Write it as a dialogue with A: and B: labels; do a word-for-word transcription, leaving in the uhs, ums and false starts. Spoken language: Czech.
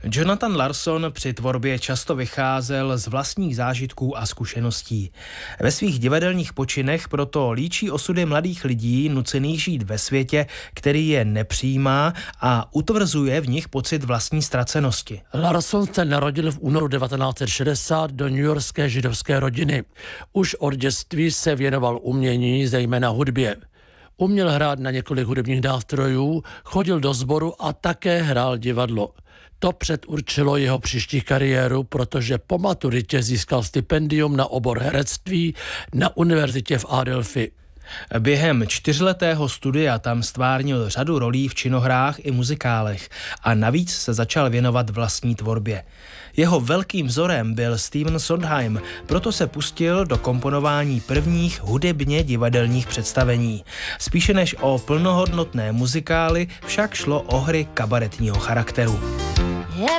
A: Jonathan Larson při tvorbě často vycházel z vlastních zážitků a zkušeností. Ve svých divadelních počinech proto líčí osudy mladých lidí nucených žít ve světě, který je nepřijímá a utvrzuje v nich pocit vlastní ztracenosti.
B: Larson se narodil v únoru devatenáct set šedesát do newyorské židovské rodiny. Už od dětství se věnoval umění, zejména hudbě. Uměl hrát na několik hudebních nástrojů, chodil do sboru a také hrál divadlo. To předurčilo jeho příští kariéru, protože po maturitě získal stipendium na obor herectví na univerzitě v Adelphi.
A: Během čtyřletého studia tam stvárnil řadu rolí v činohrách i muzikálech a navíc se začal věnovat vlastní tvorbě. Jeho velkým vzorem byl Stephen Sondheim, proto se pustil do komponování prvních hudebně divadelních představení. Spíše než o plnohodnotné muzikály však šlo o hry kabaretního charakteru.